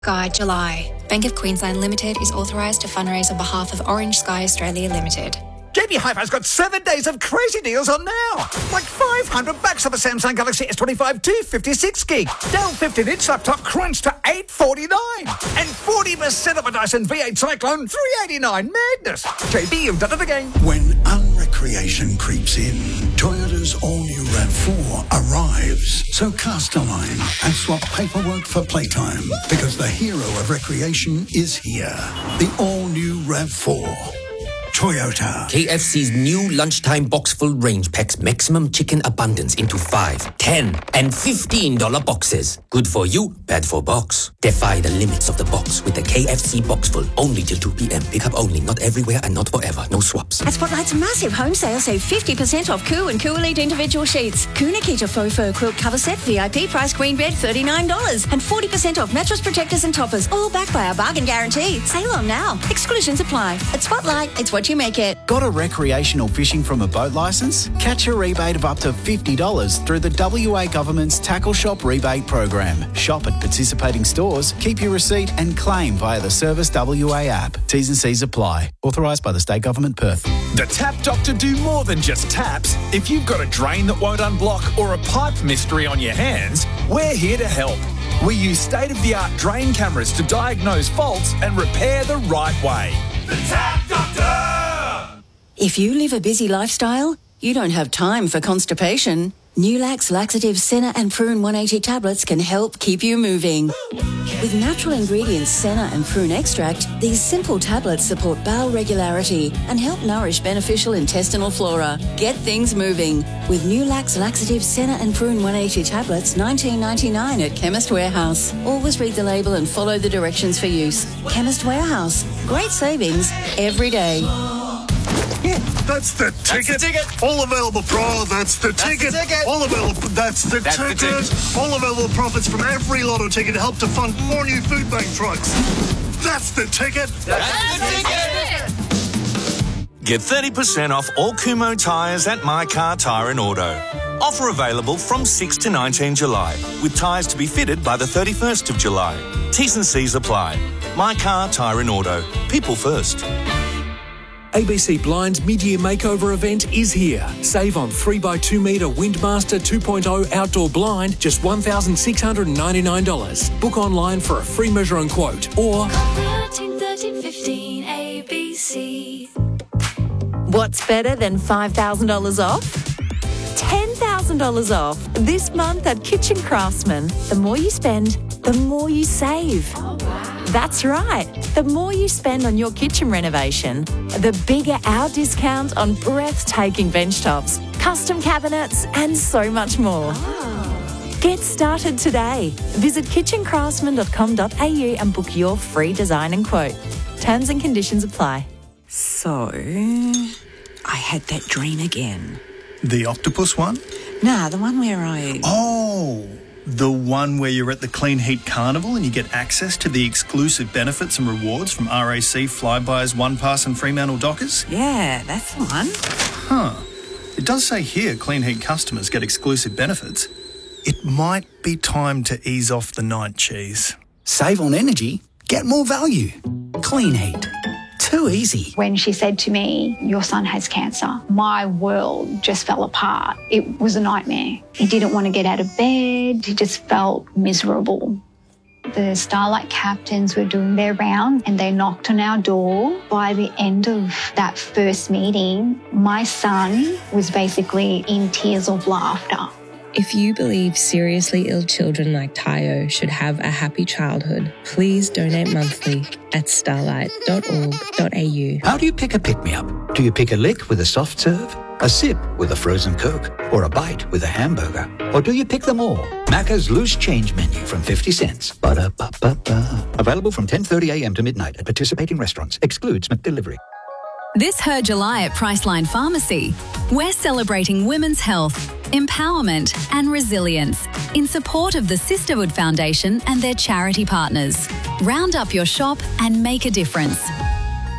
Guide July. Bank of Queensland Limited is authorised to fundraise on behalf of Orange Sky Australia Limited. JB Hi-Fi's got 7 days of crazy deals on now. Like $500 off a Samsung Galaxy S25 256 gig. Dell 15-inch laptop crunched to $849. And 40% of a Dyson V8 Cyclone $389. Madness. JB, you've done it again. When unrecreation creeps in, Toyota's all-new RAV4 arrives. So cast a line and swap paperwork for playtime, because the hero of recreation is here. The all-new RAV4. Toyota. KFC's new lunchtime box full range packs maximum chicken abundance into 5, 10 and $15 boxes. Good for you, bad for box. Defy the limits of the box with the KFC box full, only till 2 p.m. Pick up only, not everywhere and not forever. No swaps. At Spotlight's massive home sale, save 50% off Coo and Coo Elite individual sheets. Coo Nikita faux fur quilt cover set, VIP price queen bed $39. And 40% off mattress protectors and toppers, all backed by our bargain guarantee. Sale on now. Exclusions apply. At Spotlight, it's what you make it. Got a recreational fishing from a boat licence? Catch a rebate of up to $50 through the WA Government's Tackle Shop rebate program. Shop at participating stores, keep your receipt and claim via the Service WA app. T's and C's apply. Authorised by the State Government, Perth. The Tap Doctor do more than just taps. If you've got a drain that won't unblock or a pipe mystery on your hands, we're here to help. We use state-of-the-art drain cameras to diagnose faults and repair the right way. The Tap Doctor! If you live a busy lifestyle, you don't have time for constipation. Nulax Laxative Senna and Prune 180 tablets can help keep you moving. With natural ingredients Senna and Prune extract, these simple tablets support bowel regularity and help nourish beneficial intestinal flora. Get things moving with Nulax Laxative Senna and Prune 180 tablets, $19.99 at Chemist Warehouse. Always read the label and follow the directions for use. Chemist Warehouse. Great savings every day. Yeah, that's the ticket. That's the ticket. All available that's the ticket. All available. That's the ticket. All available profits from every lotto ticket to help to fund 4 new food bank trucks. That's the ticket. That's the ticket. Get 30% off all Kumho tyres at My Car Tyre and Auto. Offer available from 6 to 19 July, with tyres to be fitted by the 31st of July. T's and C's apply. My Car Tyre and Auto. People first. ABC Blind's mid-year makeover event is here. Save on 3x2 metre Windmaster 2.0 outdoor blind, just $1,699. Book online for a free measure and quote, or 1315 ABC. What's better than $5,000 off? $10,000 off this month at Kitchen Craftsman. The more you spend, the more you save. Oh, wow. That's right. The more you spend on your kitchen renovation, the bigger our discount on breathtaking bench tops, custom cabinets, and so much more. Oh. Get started today. Visit kitchencraftsman.com.au and book your free design and quote. Terms and conditions apply. So, I had that dream again. The octopus one? Nah, the one where Oh, the one where you're at the Clean Heat Carnival and you get access to the exclusive benefits and rewards from RAC, Flybuys, OnePass and Fremantle Dockers? Yeah, that's the one. Huh. It does say here Clean Heat customers get exclusive benefits. It might be time to ease off the night cheese. Save on energy, get more value. Clean Heat. Too easy. When she said to me, your son has cancer, my world just fell apart. It was a nightmare. He didn't want to get out of bed. He just felt miserable. The Starlight captains were doing their round and they knocked on our door. By the end of that first meeting, my son was basically in tears of laughter. If you believe seriously ill children like Tayo should have a happy childhood, please donate monthly at starlight.org.au. How do you pick a pick-me-up? Do you pick a lick with a soft serve, a sip with a frozen Coke, or a bite with a hamburger? Or do you pick them all? Macca's Loose Change Menu from 50 cents. Ba-da-ba-ba-ba. Available from 10:30am to midnight at participating restaurants. Excludes McDelivery. This Her July at Priceline Pharmacy. We're celebrating women's health, empowerment and resilience in support of the Sisterhood Foundation and their charity partners. Round up your shop and make a difference.